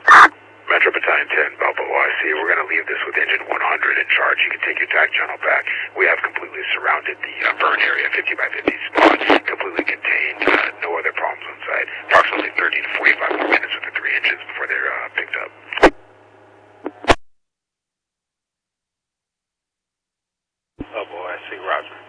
Metro Battalion 10, Balboa, I see. We're going to leave this with engine 100 in charge. You can take your TAC channel back. We have completely surrounded the burn area, 50 by 50 spot, completely contained, no other problems on site. Approximately 30 to 45 more minutes with the 3 engines before they're picked up. Balboa, I see. Roger.